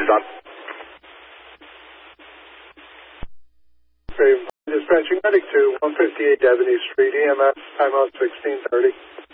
Stop. Dispatching medic to 158 Devoney Street, EMS, timeout 1630.